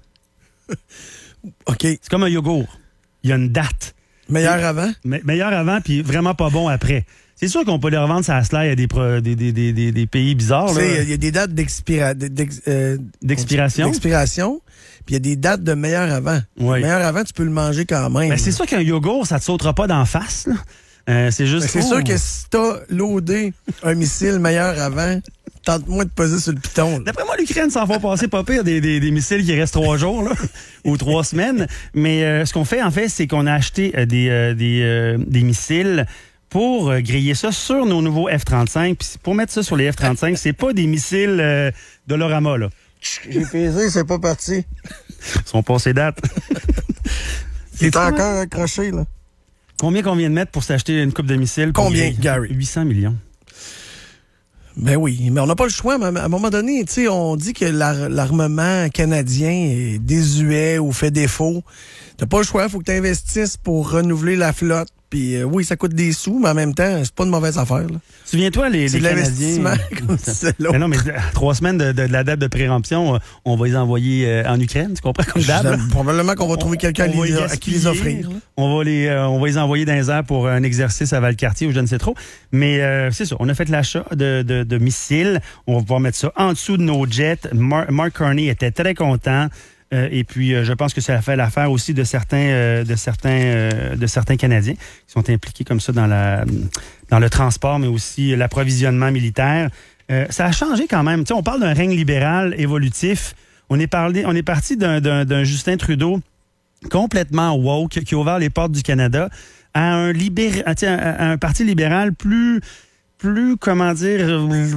OK. C'est comme un yogourt. Il y a une date. Meilleur avant? Meilleur avant, puis vraiment pas bon après. C'est sûr qu'on peut les revendre ça à Slack à des pays bizarres. Il y a des dates d'expiration. D'expiration. Puis il y a des dates de meilleur avant. Oui. Meilleur avant, tu peux le manger quand même. Mais c'est sûr qu'un yogourt, ça te sautera pas d'en face. Là. C'est juste. C'est sûr que si t'as loadé un missile meilleur avant, tente-moi de poser sur le piton. Là. D'après moi, l'Ukraine s'en fait passer pas pire des missiles qui restent 3 jours là, ou 3 semaines. Mais ce qu'on fait, en fait, c'est qu'on a acheté des missiles pour griller ça sur nos nouveaux F-35. Puis pour mettre ça sur les F-35, c'est pas des missiles Dolorama, là. J'ai pesé, c'est pas parti. Ils sont passés date. C'est encore accroché, là. Combien qu'on vient de mettre pour s'acheter une coupe de missiles? Combien, Gary? 800 millions. Ben oui, mais on n'a pas le choix. Mais à un moment donné, tu sais, on dit que l'armement canadien est désuet ou fait défaut. T'as pas le choix, il faut que tu investisses pour renouveler la flotte. Puis oui, ça coûte des sous, mais en même temps, c'est pas une mauvaise affaire. Là. Souviens-toi, les Canadiens... comme mais non, mais 3 semaines de la date de préemption, on va les envoyer en Ukraine, tu comprends, comme d'hab? Probablement qu'on va trouver quelqu'un à qui les offrir. Là. On va les envoyer dans les airs pour un exercice à Valcartier ou je ne sais trop. Mais c'est ça, on a fait l'achat de missiles. On va pouvoir mettre ça en dessous de nos jets. Mark Carney était très content. Et puis, je pense que ça a fait l'affaire aussi de certains Canadiens qui sont impliqués comme ça dans le transport, mais aussi l'approvisionnement militaire. Ça a changé quand même. Tu sais, on parle d'un règne libéral évolutif. On est parti d'un Justin Trudeau complètement woke qui a ouvert les portes du Canada à un parti libéral plus comment dire,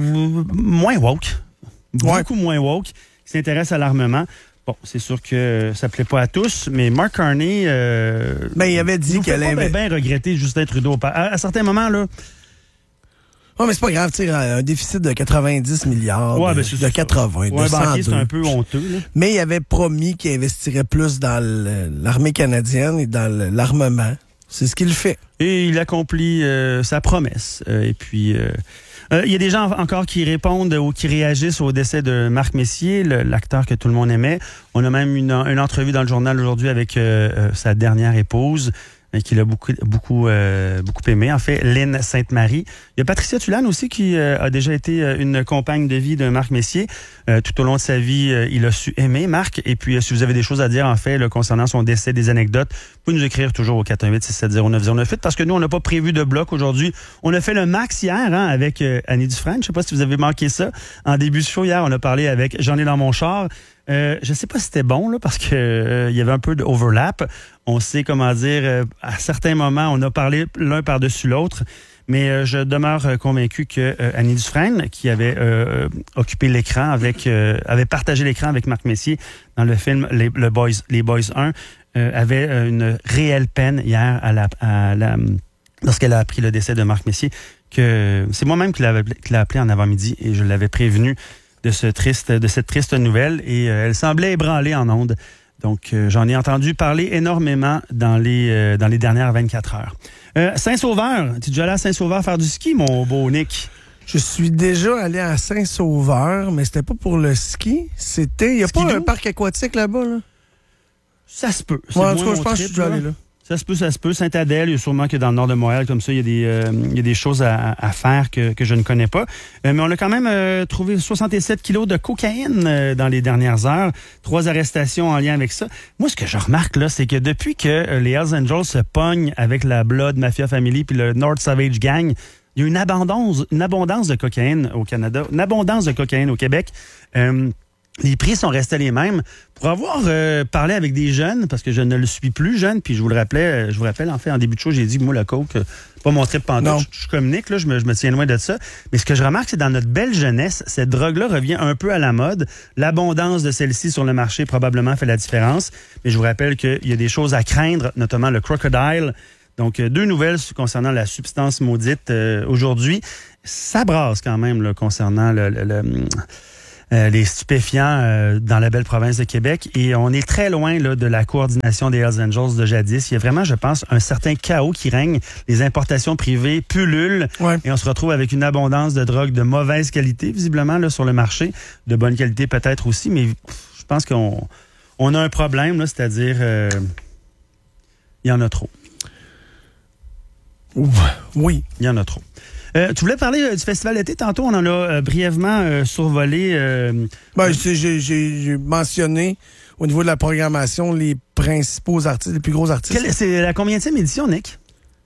moins woke. Beaucoup moins woke, qui s'intéresse à l'armement. Bon, c'est sûr que ça plaît pas à tous, mais Mark Carney il avait dit qu'elle avait bien regretté Justin Trudeau. À certains moments, là... Oh, mais c'est pas grave, tu sais, un déficit de 90 milliards, de 80, de 102. C'est un peu honteux. Là. Mais il avait promis qu'il investirait plus dans l'armée canadienne et dans l'armement. C'est ce qu'il fait. Et il accomplit sa promesse. Et puis... il y a des gens encore qui répondent ou qui réagissent au décès de Marc Messier, l'acteur que tout le monde aimait. On a même une entrevue dans le journal aujourd'hui avec sa dernière épouse, qu'il a beaucoup aimé, en fait, Lynn Sainte-Marie. Il y a Patricia Tulane aussi qui a déjà été une compagne de vie de Marc Messier. Tout au long de sa vie, il a su aimer Marc. Et puis, si vous avez des choses à dire, en fait, là, concernant son décès, des anecdotes, vous pouvez nous écrire toujours au 418-670-9098 parce que nous, on n'a pas prévu de bloc aujourd'hui. On a fait le max hier avec Annie Dufresne. Je sais pas si vous avez manqué ça. En début de show, hier, on a parlé avec J'en ai dans mon char. Je sais pas si c'était bon là parce que il y avait un peu d'overlap. On sait comment dire à certains moments on a parlé l'un par-dessus l'autre, mais je demeure convaincu que Annie Dufresne qui avait occupé l'écran avait partagé l'écran avec Marc Messier dans le film Les Boys 1 avait une réelle peine hier lorsqu'elle a appris le décès de Marc Messier que c'est moi-même qui l'a appelé en avant-midi et je l'avais prévenu de cette triste nouvelle et elle semblait ébranlée en ondes. Donc, j'en ai entendu parler énormément dans les dernières 24 heures. Saint-Sauveur, tu es déjà allé à Saint-Sauveur faire du ski, mon beau Nick? Je suis déjà allé à Saint-Sauveur, mais c'était pas pour le ski. Il y a pas un parc aquatique là-bas, là? Ça se peut. Ouais, en tout cas, je pense que je suis déjà allé là. Ça se peut. Saint-Adèle, il y a sûrement que dans le nord de Montréal, comme ça, il y a des choses à faire que je ne connais pas. Mais on a quand même trouvé 67 kilos de cocaïne dans les dernières heures. 3 arrestations en lien avec ça. Moi, ce que je remarque, là, c'est que depuis que les Hells Angels se pognent avec la Blood Mafia Family puis le North Savage Gang, il y a une abondance de cocaïne au Canada, une abondance de cocaïne au Québec. Les prix sont restés les mêmes. Pour avoir parlé avec des jeunes, parce que je ne le suis plus jeune, puis je vous rappelle, en fait, en début de show, j'ai dit que moi, le coke, pas mon trip pantoute. Je communique, là, je me tiens loin de ça. Mais ce que je remarque, c'est dans notre belle jeunesse, cette drogue-là revient un peu à la mode. L'abondance de celle-ci sur le marché probablement fait la différence. Mais je vous rappelle qu'il y a des choses à craindre, notamment le crocodile. Donc, 2 nouvelles concernant la substance maudite aujourd'hui. Ça brasse quand même là, concernant les stupéfiants dans la belle province de Québec. Et on est très loin là, de la coordination des Hells Angels de jadis. Il y a vraiment, je pense, un certain chaos qui règne. Les importations privées pullulent. Ouais. Et on se retrouve avec une abondance de drogue de mauvaise qualité, visiblement, là, sur le marché. De bonne qualité peut-être aussi, mais je pense qu'on a un problème, là, c'est-à-dire il y en a trop. Oui. Il y en a trop. Tu voulais parler du festival d'été. Tantôt, on en a brièvement survolé. J'ai mentionné au niveau de la programmation les principaux artistes, les plus gros artistes. C'est la combienième édition, Nick?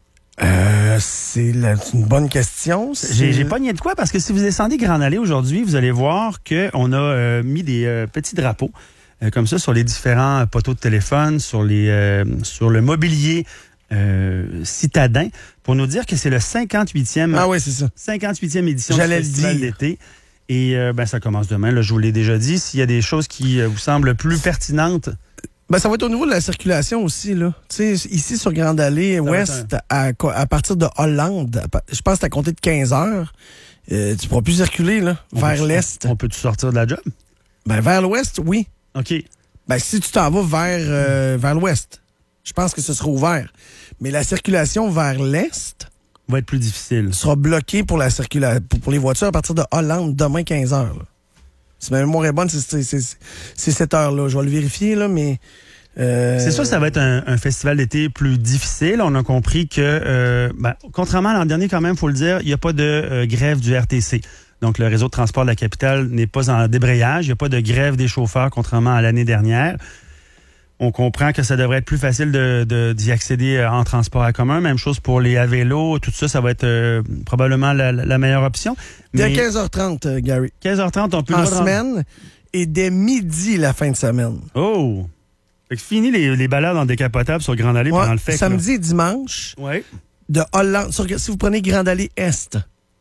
C'est une bonne question. J'ai pas nié de quoi, parce que si vous descendez Grande Allée aujourd'hui, vous allez voir qu'on a mis des petits drapeaux comme ça sur les différents poteaux de téléphone, sur le mobilier citadin, pour nous dire que c'est le 58e. Ah oui, c'est ça. 58e édition du festival d'été. Et ça commence demain. Là, je vous l'ai déjà dit. S'il y a des choses qui vous semblent plus pertinentes. Ça va être au niveau de la circulation aussi, là. Tu sais, ici sur Grande Allée Ouest, à partir de Hollande, je pense que c'est à compter de 15 heures, tu pourras plus circuler, là, vers l'est. On peut-tu sortir de la job? Vers l'ouest, oui. OK. Si tu t'en vas vers l'ouest, je pense que ce sera ouvert. Mais la circulation vers l'est va être plus difficile. Sera bloquée pour la circulation pour les voitures à partir de Hollande demain 15 heures. Là. Si ma mémoire est bonne, c'est cette heure-là. Je vais le vérifier, là, mais... C'est sûr que ça va être un festival d'été plus difficile. On a compris que, contrairement à l'an dernier, quand même, il faut le dire, il n'y a pas de grève du RTC. Donc, le réseau de transport de la capitale n'est pas en débrayage. Il n'y a pas de grève des chauffeurs, contrairement à l'année dernière. On comprend que ça devrait être plus facile d'y accéder en transport à commun. Même chose pour les à vélo. Tout ça, ça va être probablement la meilleure option. Dès 15h30, Gary. 15h30, on peut... En semaine et dès midi la fin de semaine. Oh! Fait que fini les balades en décapotable sur Grande Allée pendant le FEC. Samedi et dimanche. Oui. De Hollande... Si vous prenez Grande Allée Est,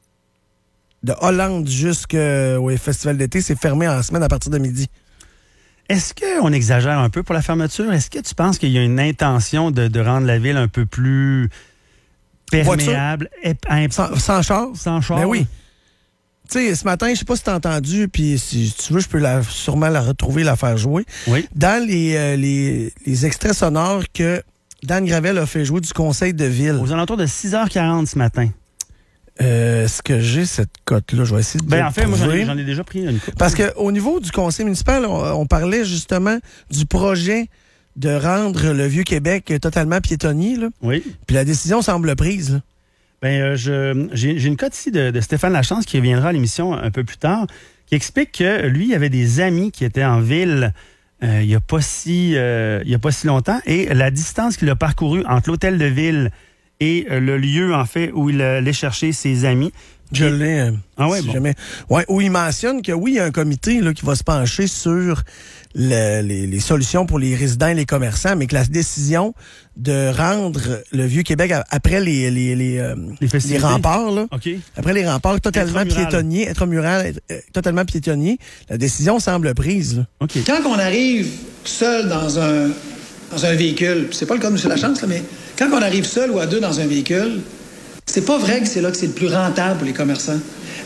de Hollande jusqu'au festival d'été, c'est fermé en semaine à partir de midi. Est-ce qu'on exagère un peu pour la fermeture? Est-ce que tu penses qu'il y a une intention de rendre la ville un peu plus perméable? Sans char? Sans char? Ben oui. Tu sais, ce matin, je sais pas si tu as entendu, puis si tu veux, je peux sûrement la retrouver, la faire jouer. Oui. Dans les extraits sonores que Dan Gravel a fait jouer du conseil de ville. Aux alentours de 6h40 ce matin. Est-ce que j'ai cette cote-là? Je vais essayer de en fait, moi, j'en ai déjà pris une cote. Parce qu'au niveau du conseil municipal, on parlait justement du projet de rendre le Vieux-Québec totalement piétonnier. Là. Oui. Puis la décision semble prise. Là. J'ai une cote ici de Stéphane Lachance qui reviendra à l'émission un peu plus tard, qui explique que lui, il avait des amis qui étaient en ville il n'y a pas si longtemps, et la distance qu'il a parcourue entre l'hôtel de ville et le lieu, en fait, où il allait chercher ses amis. Je l'ai. Jamais. Ouais, où il mentionne que oui, il y a un comité là, qui va se pencher sur les solutions pour les résidents et les commerçants, mais que la décision de rendre le Vieux-Québec après les remparts, là, okay. Après les remparts totalement piétonniers, totalement piétonnier, la décision semble prise. Là. Okay. Quand on arrive seul dans un véhicule, c'est pas le cas de M. Lachance, là, mais quand on arrive seul ou à deux dans un véhicule, c'est pas vrai que c'est là que c'est le plus rentable pour les commerçants.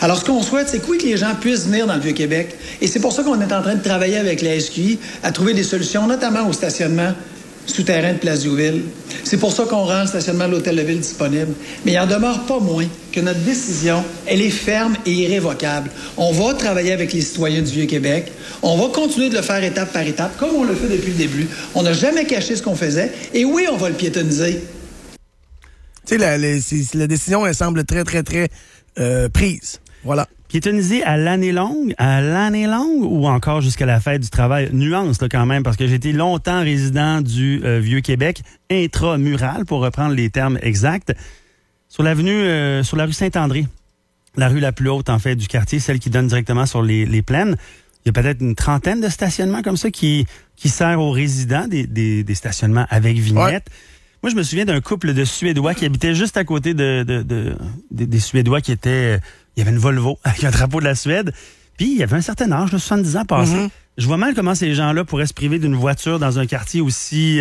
Alors, ce qu'on souhaite, c'est que oui, que les gens puissent venir dans le Vieux-Québec. Et c'est pour ça qu'on est en train de travailler avec la SQI à trouver des solutions, notamment au stationnement souterrain de Place Diouville. C'est pour ça qu'on rend le stationnement de l'Hôtel de Ville disponible. Mais il en demeure pas moins que notre décision, elle est ferme et irrévocable. On va travailler avec les citoyens du Vieux-Québec. On va continuer de le faire étape par étape, comme on le fait depuis le début. On n'a jamais caché ce qu'on faisait. Et oui, on va le piétoniser. Tu sais, la décision, elle semble très, très, très prise. Voilà. Piétoniser à l'année longue ou encore jusqu'à la fête du travail? Nuance là, quand même, parce que j'ai été longtemps résident du Vieux-Québec, intramural, pour reprendre les termes exacts, sur la rue Saint-André, la rue la plus haute en fait du quartier, celle qui donne directement sur les plaines. Il y a peut-être une trentaine de stationnements comme ça qui sert aux résidents, des stationnements avec vignettes. Ouais. Moi, je me souviens d'un couple de Suédois qui habitait juste à côté des Suédois qui étaient... Il y avait une Volvo avec un drapeau de la Suède. Puis, il y avait un certain âge, 70 ans passés. Mm-hmm. Je vois mal comment ces gens-là pourraient se priver d'une voiture dans un quartier aussi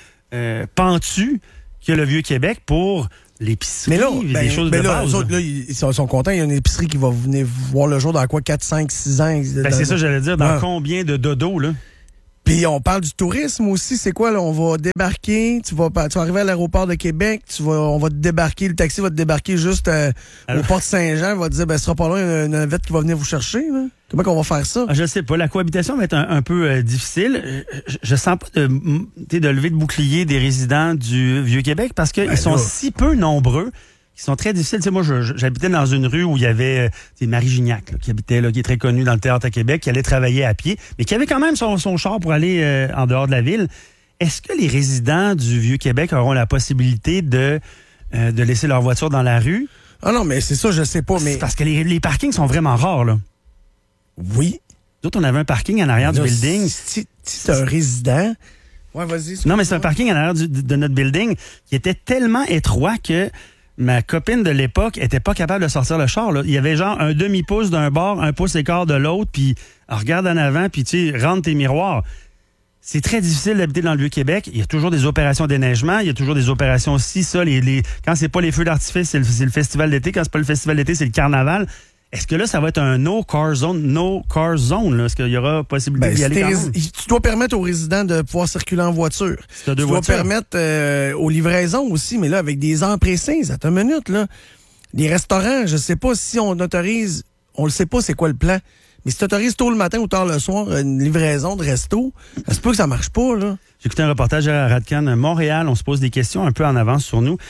pentu que le Vieux-Québec pour l'épicerie, mais là, des choses de base. Eux autres, là, ils sont contents. Il y a une épicerie qui va venir voir le jour dans quoi? 4, 5, 6 ans? C'est ça, j'allais dire. Dans combien de dodos, là? Puis on parle du tourisme aussi. C'est quoi, là? On va débarquer. Tu vas arriver à l'aéroport de Québec. On va te débarquer. Le taxi va te débarquer juste au port de Saint-Jean. Il va te dire, ce sera pas loin, il y a une navette qui va venir vous chercher. Là. Comment qu'on va faire ça? Je sais pas. La cohabitation va être un peu difficile. Je sens pas de lever de bouclier des résidents du Vieux-Québec parce qu'ils sont si peu nombreux. Qui sont très difficiles. Tu sais, moi, j'habitais dans une rue où il y avait Marie Gignac, là, qui habitait là, qui est très connue dans le théâtre à Québec, qui allait travailler à pied, mais qui avait quand même son char pour aller en dehors de la ville. Est-ce que les résidents du Vieux-Québec auront la possibilité de laisser leur voiture dans la rue? Ah non, mais c'est ça, je sais pas. Mais c'est parce que les parkings sont vraiment rares, là. Oui. Nous autres, on avait un parking en arrière du building. Si t'es un résident... Ouais, vas-y. Non, mais c'est un parking en arrière de notre building qui était tellement étroit que ma copine de l'époque était pas capable de sortir le char. Là. Il y avait genre un demi-pouce d'un bord, un pouce écart de l'autre, puis regarde en avant, puis tu rentres tes miroirs. C'est très difficile d'habiter dans le Vieux-Québec. Il y a toujours des opérations d'éneigement, il y a toujours des opérations aussi. Ça, quand c'est pas les feux d'artifice, c'est le festival d'été. Quand c'est pas le festival d'été, c'est le carnaval. Est-ce que là, ça va être un no car zone, là? Est-ce qu'il y aura possibilité d'y aller quand même? Tu dois permettre aux résidents de pouvoir circuler en voiture. Tu dois permettre aux livraisons aussi, mais là, avec des heures précises. Attends une minute, là. Les restaurants, je sais pas si on autorise, on le sait pas c'est quoi le plan, mais si tu autorises tôt le matin ou tard le soir une livraison de resto, ça se peut que ça marche pas, là. J'ai écouté un reportage à Radcan Montréal. On se pose des questions un peu en avance sur nous.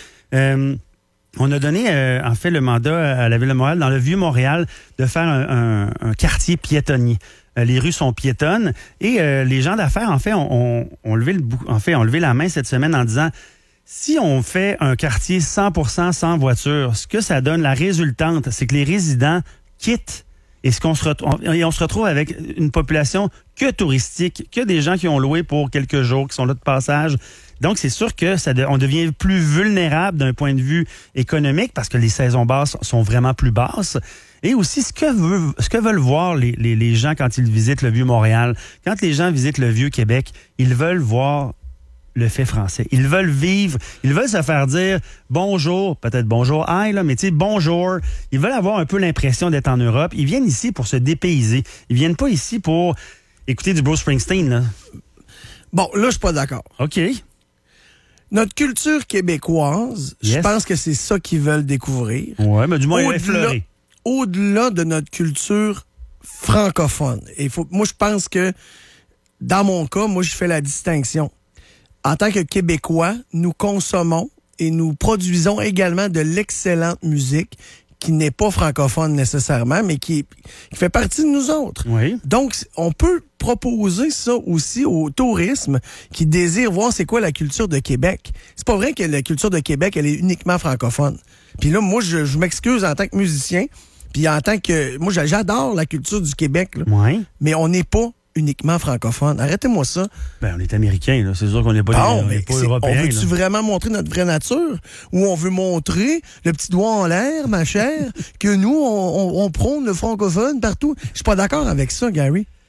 On a donné, en fait, le mandat à la Ville de Montréal, dans le Vieux-Montréal, de faire un quartier piétonnier. Les rues sont piétonnes et les gens d'affaires, en fait, ont levé la main cette semaine en disant, si on fait un quartier 100% sans voiture, ce que ça donne, la résultante, c'est que les résidents quittent et on se retrouve avec une population que touristique, que des gens qui ont loué pour quelques jours, qui sont là de passage. Donc, c'est sûr que on devient plus vulnérable d'un point de vue économique parce que les saisons basses sont vraiment plus basses. Et aussi, ce que veulent voir les gens quand ils visitent le Vieux-Montréal, quand les gens visitent le Vieux-Québec, ils veulent voir le fait français. Ils veulent vivre, ils veulent se faire dire bonjour, peut-être bonjour, hi, là, mais tu sais, bonjour. Ils veulent avoir un peu l'impression d'être en Europe. Ils viennent ici pour se dépayser. Ils viennent pas ici pour écouter du Bruce Springsteen, là. Bon, là, je suis pas d'accord. OK. Notre culture québécoise, je pense que c'est ça qu'ils veulent découvrir. Ouais, mais du moins effleurer. Au-delà de notre culture francophone. Et moi, je pense que, dans mon cas, moi, je fais la distinction. En tant que Québécois, nous consommons et nous produisons également de l'excellente musique qui n'est pas francophone nécessairement, mais qui fait partie de nous autres. Oui. Donc, on peut proposer ça aussi au tourisme qui désire voir c'est quoi la culture de Québec. C'est pas vrai que la culture de Québec, elle est uniquement francophone. Puis là, moi, je m'excuse en tant que musicien, puis en tant que... Moi, j'adore la culture du Québec, là, mais on n'est pas uniquement francophone. Arrêtez-moi ça. Ben, on est américain, là. C'est sûr qu'on n'est pas, européen. On veut-tu vraiment montrer notre vraie nature? Ou on veut montrer le petit doigt en l'air, ma chère, que nous, on prône le francophone partout? Je suis pas d'accord avec ça, Gary.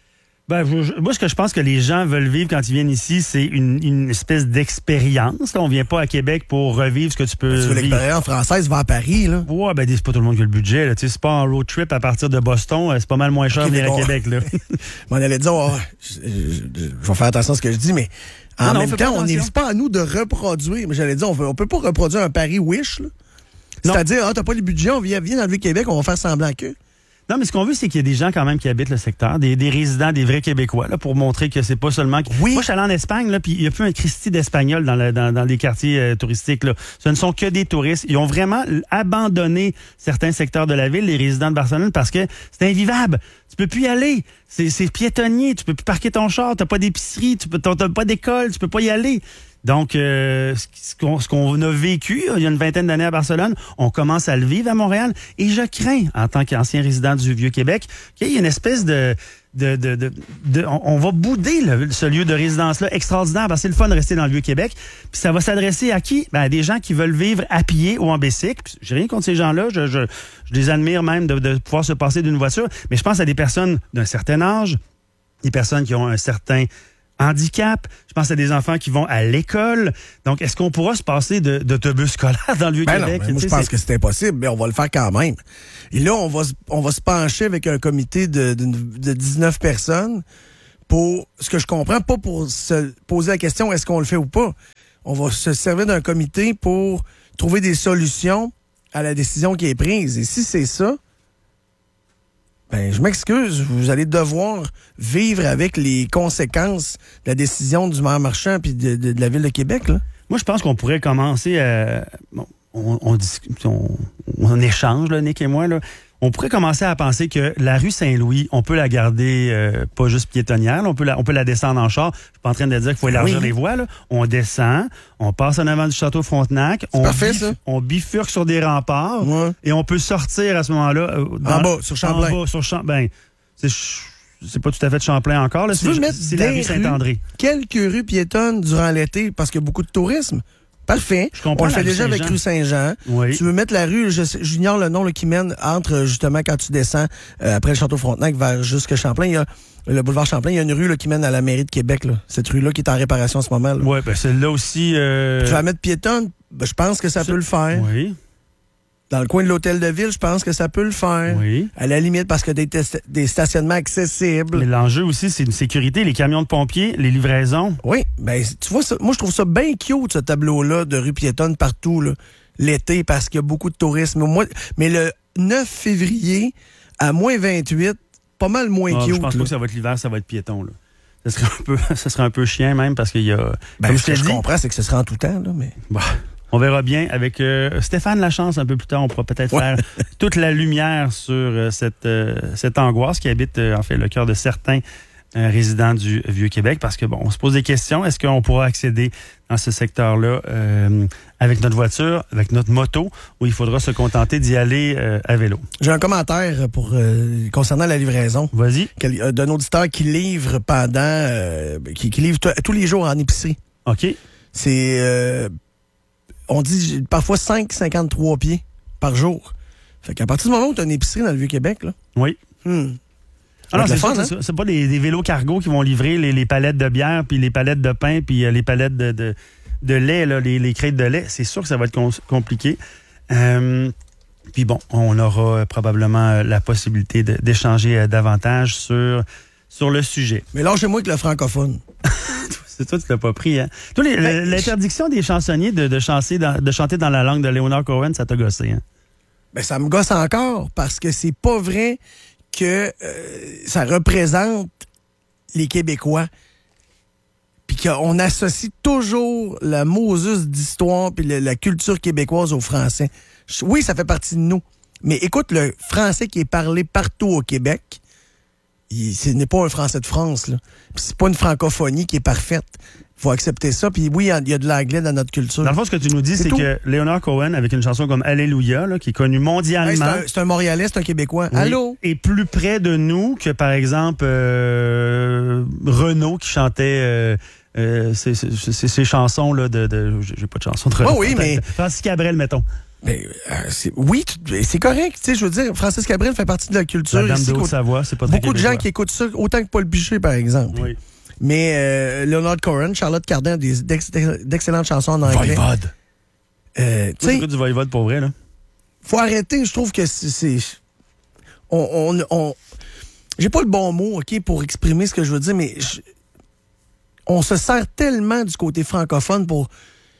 Moi, ce que je pense que les gens veulent vivre quand ils viennent ici, c'est une espèce d'expérience. Là, on vient pas à Québec pour revivre ce que tu peux Tu veux vivre. l'expérience française, va à Paris, là. Ouais, c'est pas tout le monde qui a le budget. Là. Tu sais, c'est pas un road trip à partir de Boston. C'est pas mal moins cher de venir à Québec. Là. On allait dire, je vais faire attention à ce que je dis, mais en même temps, c'est pas à nous de reproduire. Mais j'allais dire, on peut pas reproduire un Paris Wish, là. C'est-à-dire, t'as pas les budgets, on vient dans le Vieux-Québec, on va faire semblant que. Non, mais ce qu'on veut, c'est qu'il y ait des gens quand même qui habitent le secteur, des résidents, des vrais Québécois, là, pour montrer que c'est pas seulement... Oui. Moi, je suis allé en Espagne, là, puis il y a plus un Christi d'Espagnol dans les quartiers touristiques, là. Ce ne sont que des touristes. Ils ont vraiment abandonné certains secteurs de la ville, les résidents de Barcelone, parce que c'est invivable. Tu peux plus y aller. C'est piétonnier. Tu peux plus parquer ton char. T'as pas d'épicerie. T'as pas d'école. Tu peux pas y aller. Donc, ce qu'on a vécu il y a une vingtaine d'années à Barcelone, on commence à le vivre à Montréal. Et je crains, en tant qu'ancien résident du Vieux-Québec, qu'il y ait une espèce on va bouder ce lieu de résidence-là extraordinaire, parce que c'est le fun de rester dans le Vieux-Québec. Puis ça va s'adresser à qui? À des gens qui veulent vivre à pied ou en bicycle. J'ai rien contre ces gens-là. Je les admire même de pouvoir se passer d'une voiture. Mais je pense à des personnes d'un certain âge, des personnes qui ont un certain handicap. Je pense à des enfants qui vont à l'école. Donc, est-ce qu'on pourra se passer d'autobus scolaire dans le Vieux-Québec? Moi, je pense que c'est impossible, mais on va le faire quand même. Et là, on va se pencher avec un comité de 19 personnes pour, ce que je comprends, pas pour se poser la question est-ce qu'on le fait ou pas. On va se servir d'un comité pour trouver des solutions à la décision qui est prise. Et si c'est ça, je m'excuse, vous allez devoir vivre avec les conséquences de la décision du maire Marchand puis de la Ville de Québec, là. Moi, je pense qu'on pourrait commencer à... on échange, là, Nick et moi, là. On pourrait commencer à penser que la rue Saint-Louis, on peut la garder pas juste piétonnière, là, on peut la descendre en char. Je suis pas en train de dire qu'il faut élargir les voies. Là. On descend, on passe en avant du château Frontenac, on bifurque sur des remparts et on peut sortir à ce moment-là en bas, sur Champlain. En bas, sur Champlain. C'est pas tout à fait de Champlain encore. Là, c'est la rue Saint-André. Quelques rues piétonnes durant l'été parce qu'il y a beaucoup de tourisme. Parfait. On le fait déjà avec rue Saint-Jean. Oui. Tu veux mettre la rue, j'ignore le nom là, qui mène entre, justement, quand tu descends après le Château Frontenac vers jusque Champlain, il y a le boulevard Champlain, il y a une rue là, qui mène à la mairie de Québec. Là. Cette rue-là qui est en réparation en ce moment. Oui, celle-là aussi... Tu vas la mettre piétonne, je pense que ça peut le faire. Oui. Dans le coin de l'hôtel de ville, je pense que ça peut le faire. Oui. À la limite, parce que des stationnements accessibles. Mais l'enjeu aussi, c'est une sécurité, les camions de pompiers, les livraisons. Oui, tu vois, moi, je trouve ça bien cute, ce tableau-là de rue piétonne partout, là, l'été, parce qu'il y a beaucoup de tourisme. Mais le 9 février, à moins 28, pas mal moins cute. Je pense pas que ça va être l'hiver, ça va être piéton, là. Ça serait un peu chien, même, parce qu'il y a... ce que je comprends, c'est que ce sera en tout temps, là, mais... On verra bien avec Stéphane Lachance un peu plus tard. On pourra peut-être faire toute la lumière sur cette angoisse qui habite en fait le cœur de certains résidents du Vieux-Québec. Parce que on se pose des questions. Est-ce qu'on pourra accéder dans ce secteur-là avec notre voiture, avec notre moto, ou il faudra se contenter d'y aller à vélo? J'ai un commentaire concernant la livraison. Vas-y. D'un auditeur qui livre qui livre tous les jours en épicerie. OK. C'est... on dit parfois 5,53 pieds par jour. Fait qu'à partir du moment où tu as une épicerie dans le Vieux-Québec, là... Oui. C'est pas des vélos cargo qui vont livrer les palettes de bière, puis les palettes de pain, puis les palettes de lait, là, les crêtes de lait. C'est sûr que ça va être compliqué. Puis on aura probablement la possibilité d'échanger davantage sur le sujet. Mais lâchez-moi avec le francophone. C'est toi, tu l'as pas pris, hein? Toi, l'interdiction des chansonniers de chanter dans la langue de Leonard Cohen, ça t'a gossé, hein? Ça me gosse encore parce que c'est pas vrai que ça représente les Québécois. Puis qu'on associe toujours la Moses d'histoire puis la culture québécoise aux Français. Oui, ça fait partie de nous. Mais écoute, le français qui est parlé partout au Québec, ce n'est pas un français de France, là. Puis c'est pas une francophonie qui est parfaite. Faut accepter ça. Puis oui, il y a de l'anglais dans notre culture. Dans le fond, ce que tu nous dis, c'est que Leonard Cohen, avec une chanson comme Alléluia, là, qui est connue mondialement... c'est un Montréalais, c'est un Québécois. Oui, allô? Est plus près de nous que, par exemple, Renaud qui chantait... ces chansons là j'ai pas de chanson de Renaud. Oh oui, mais Francis Cabrel, mettons. C'est correct. Je veux dire, Francis Cabrel fait partie de la culture. La Dame ici, de Haute-Savoie, c'est pas très beaucoup de gens québécois. qui écoutent ça, autant que Paul Bichet, par exemple. Oui. Mais Leonard Cohen, Charlotte Cardin, d'excellentes chansons en anglais. Voivode. Tu Tu sais, écoutes du Voivode pour vrai, là? faut arrêter. Je trouve que c'est... J'ai pas le bon mot, OK, pour exprimer ce que je veux dire, mais on se sert tellement du côté francophone pour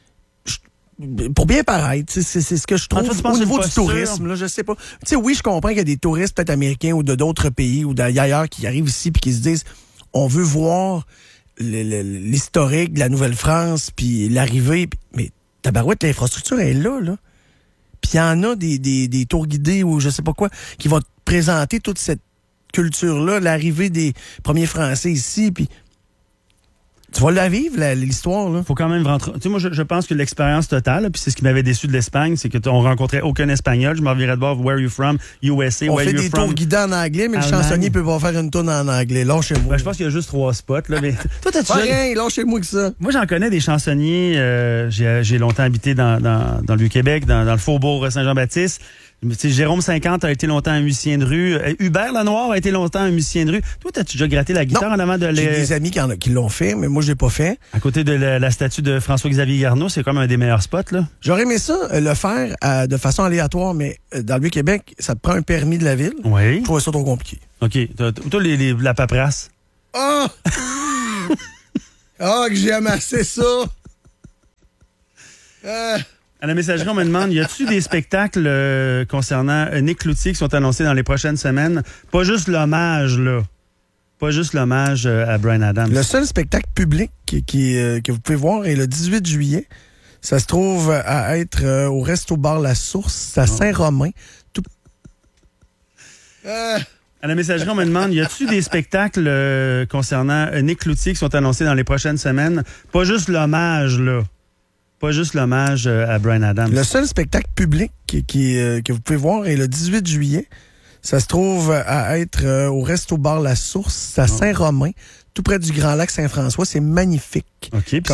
bien paraître. C'est ce que je trouve toi, tu penses au une niveau du posture? tourisme. Là, je sais pas. Tu sais, oui, je comprends qu'il y a des touristes peut-être américains ou de d'autres pays ou d'ailleurs qui arrivent ici puis qui se disent on veut voir l'historique de la Nouvelle-France puis l'arrivée. Mais tabarouette, l'infrastructure est là. Puis il y en a des tours guidés ou je sais pas quoi qui vont te présenter toute cette culture-là, l'arrivée des premiers Français ici, puis tu vas la vivre, l'histoire, là. Faut quand même rentrer. Tu sais, moi, je pense que l'expérience totale, là, puis c'est ce qui m'avait déçu de l'Espagne, c'est qu'on rencontrait aucun Espagnol. Je m'en revirais de voir Where are you from, USA, On where fait you des from. tours guidés en anglais, mais le Allemagne. chansonnier peut pas faire une tourne en anglais. Lâchez-moi. Ben, je pense qu'il y a juste 3 spots, là. Mais toi, t'as-tu Pas rien, lâchez-moi que ça. Moi, j'en connais des chansonniers. J'ai longtemps habité dans le Vieux-Québec, dans le faubourg Saint-Jean-Baptiste. Tu sais, Jérôme 50 a été longtemps un musicien de rue. Hubert Lenoir a été longtemps un musicien de rue. Toi, t'as-tu déjà gratté la guitare Non. en avant de J'ai des amis qui l'ont fait, mais moi, je l'ai pas fait. À côté de la statue de François-Xavier Garneau, c'est comme un des meilleurs spots, là. J'aurais aimé ça, le faire de façon aléatoire, mais dans le Vieux-Québec, ça te prend un permis de la ville. Oui. Je trouve ça trop compliqué. OK. Toi, la paperasse. Ah! Ah, que j'ai amassé ça! À la messagerie, on me demande, y a-tu des spectacles concernant Nick Cloutier qui sont annoncés dans les prochaines semaines? Pas juste l'hommage, là. Pas juste l'hommage à Bryan Adams. Le seul spectacle public que vous pouvez voir est le 18 juillet. Ça se trouve à être au Resto-Bar La Source, à Saint-Romain. Tout... À la messagerie, on me demande, y a-tu des spectacles concernant Nick Cloutier qui sont annoncés dans les prochaines semaines? Pas juste l'hommage, là. Pas juste l'hommage à Bryan Adams. Le seul spectacle public que vous pouvez voir est le 18 juillet. Ça se trouve à être au Resto-Bar La Source, à Saint-Romain, tout près du Grand Lac Saint-François. C'est magnifique. OK.